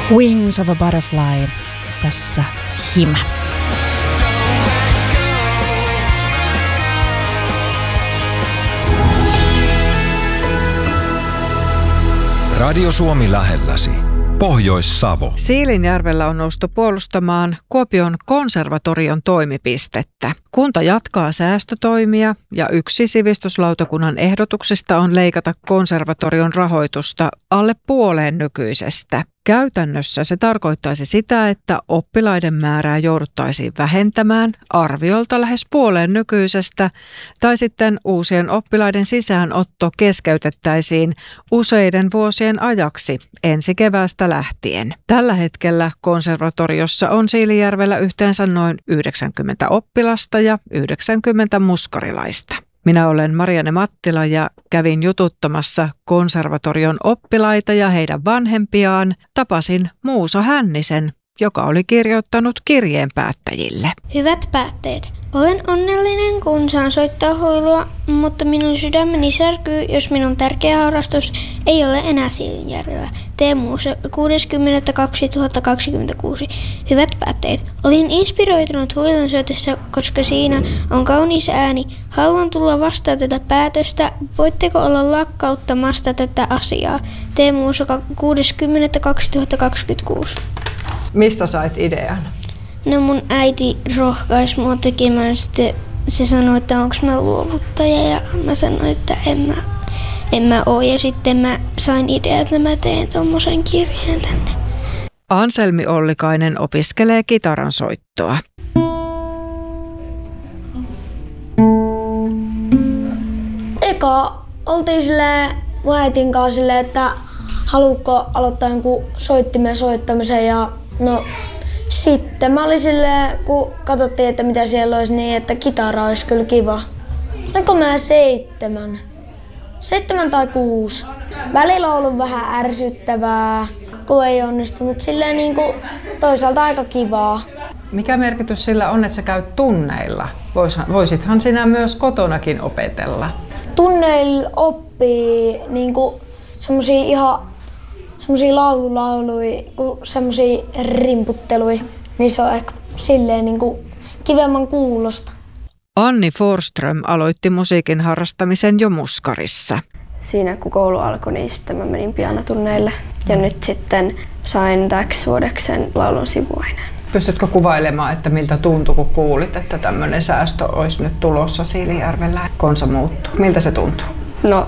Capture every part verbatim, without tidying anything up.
Wings of a Butterfly. Tässä Himä. Radio Suomi lähelläsi. Pohjois-Savo. Siilinjärvellä on noustu puolustamaan Kuopion konservatorion toimipistettä. Kunta jatkaa säästötoimia ja yksi sivistyslautakunnan ehdotuksista on leikata konservatorion rahoitusta alle puoleen nykyisestä. Käytännössä se tarkoittaisi sitä, että oppilaiden määrää jouduttaisiin vähentämään arviolta lähes puoleen nykyisestä, tai sitten uusien oppilaiden sisäänotto keskeytettäisiin useiden vuosien ajaksi ensi keväästä lähtien. Tällä hetkellä konservatoriossa on Siilinjärvellä yhteensä noin yhdeksänkymmentä oppilasta ja yhdeksänkymmentä muskarilaista. Minä olen Marianne Mattila ja kävin jututtamassa konservatorion oppilaita ja heidän vanhempiaan. Tapasin Muuso Hännisen, joka oli kirjoittanut kirjeen päättäjille. Hyvät päättäjät, olen onnellinen, kun saan soittaa huilua, mutta minun sydämeni särkyy, jos minun tärkeä harrastus ei ole enää Siilinjärvellä. Teemu kuudes kymmenettä kaksituhattakaksikymmentäkuusi. Hyvät päättäjät, olin inspiroitunut huilun syötössä, koska siinä on kaunis ääni. Haluan tulla vastaan tätä päätöstä. Voitteko olla lakkauttamasta tätä asiaa? Teemu kuudes kymmenettä kaksituhattakaksikymmentäkuusi. Mistä sait idean? No mun äiti rohkaisi mua tekemään, sitten se sanoi, että onko mä luovuttaja ja mä sanoin, että en mä, en mä oo. Ja sitten mä sain idean, että mä teen tommosen kirjeen tänne. Anselmi Ollikainen opiskelee kitaran soittoa. Eka oltiin silleen mun äitin kanssa silleen, että haluatko aloittaa jonkun soittimen soittamisen ja no sitten mä olin silleen, kun katsottiin, että mitä siellä olisi, niin että kitara olisi kyllä kiva. Oliko mä seitsemän? Seitsemän tai kuusi. Välillä on ollut vähän ärsyttävää, kun ei onnistunut. Silleen niin kuin toisaalta aika kivaa. Mikä merkitys sillä on, että sä käyt tunneilla? Voisithan sinä myös kotonakin opetella. Tunneilla oppii niin kuin semmosia ihan semmosia laululauluja, semmosia rimputteluja, niin se on ehkä silleen niin kuin kivemman kuulosta. Anni Forström aloitti musiikin harrastamisen jo muskarissa. Siinä kun koulu alkoi, niin sitten mä menin pianotunneille ja nyt sitten sain täksi vuodeksi sen laulun sivuaineen. Pystytkö kuvailemaan, että miltä tuntui, kun kuulit, että tämmöinen säästö olisi nyt tulossa Siilinjärvellä? Konsa muuttuu. Miltä se tuntuu? No,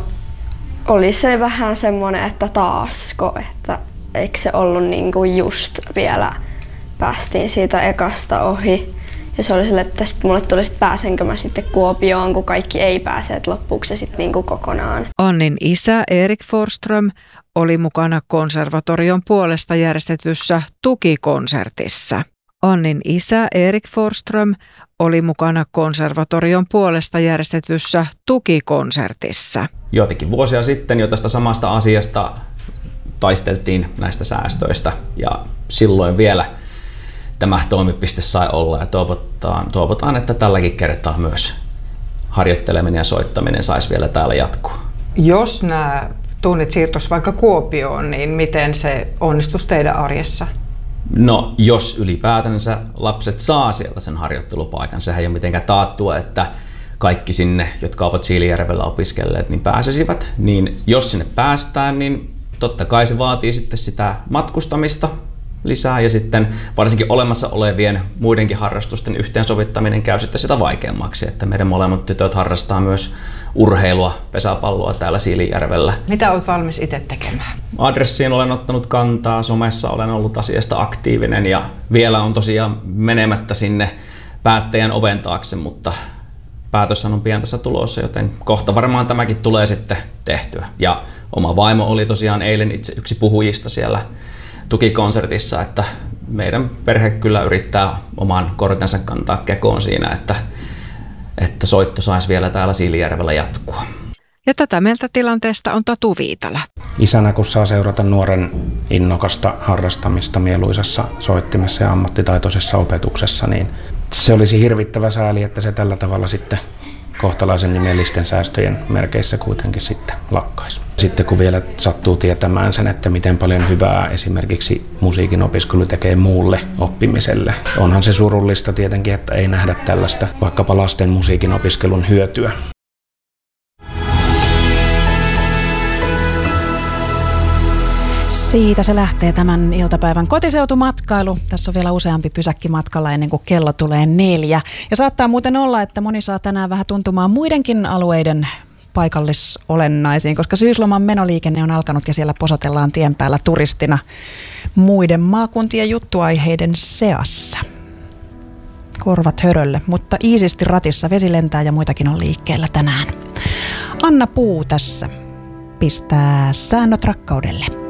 oli se vähän semmoinen, että taasko, että eikö se ollut niin kuin just vielä päästiin siitä ekasta ohi. Ja se oli sille, että mulle tuli sitten pääsenkö mä sitten Kuopioon, kun kaikki ei pääse, että loppuuko se sitten niin kuin kokonaan. Annin isä Erik Forström oli mukana konservatorion puolesta järjestetyssä tukikonsertissa. Annin isä Erik Forström oli mukana konservatorion puolesta järjestetyssä tukikonsertissa. Joitakin vuosia sitten jo tästä samasta asiasta taisteltiin näistä säästöistä ja silloin vielä tämä toimipiste sai olla ja toivotaan, toivotaan, että tälläkin kertaa myös harjoitteleminen ja soittaminen saisi vielä täällä jatkua. Jos nämä tunnit siirtyisi vaikka Kuopioon, niin miten se onnistuisi teidän arjessa? No, jos ylipäätänsä lapset saa sieltä sen harjoittelupaikan, sehän ei ole mitenkään taattua, että kaikki sinne, jotka ovat Siilinjärvellä opiskelleet, niin pääsisivät. Niin jos sinne päästään, niin totta kai se vaatii sitten sitä matkustamista lisää ja sitten varsinkin olemassa olevien muidenkin harrastusten yhteensovittaminen käy sitten sitä vaikeammaksi, että meidän molemmat tytöt harrastaa myös urheilua, pesäpalloa täällä Siilinjärvellä. Mitä olet valmis itse tekemään? Adressiin olen ottanut kantaa, somessa olen ollut asiasta aktiivinen ja vielä on tosiaan menemättä sinne päättäjän oven taakse, mutta päätöshän on pian tässä tulossa, joten kohta varmaan tämäkin tulee sitten tehtyä. Ja oma vaimo oli tosiaan eilen itse yksi puhujista siellä tukikonsertissa, että meidän perhe kyllä yrittää oman kortensa kantaa kekoon siinä, että, että soitto saisi vielä täällä Siilinjärvellä jatkua. Ja tätä mieltä tilanteesta on Tatu Viitala. Isänä, kun saa seurata nuoren innokasta harrastamista mieluisassa soittimessa ja ammattitaitoisessa opetuksessa, niin se olisi hirvittävä sääli, että se tällä tavalla sitten kohtalaisen nimellisten säästöjen merkeissä kuitenkin sitten lakkaisi. Sitten kun vielä sattuu tietämään sen, että miten paljon hyvää esimerkiksi musiikin opiskelu tekee muulle oppimiselle. Onhan se surullista tietenkin, että ei nähdä tällaista vaikkapa lasten musiikin opiskelun hyötyä. Siitä se lähtee tämän iltapäivän kotiseutumatkailu. Tässä on vielä useampi pysäkki matkalla ennen kuin kello tulee neljä. Ja saattaa muuten olla, että moni saa tänään vähän tuntumaan muidenkin alueiden paikallisolennaisiin, koska syysloman menoliikenne on alkanut ja siellä posotellaan tien päällä turistina muiden maakuntien juttuaiheiden seassa. Korvat hörölle, mutta iisisti ratissa, vesi lentää ja muitakin on liikkeellä tänään. Anna Puu tässä pistää säännöt rakkaudelle.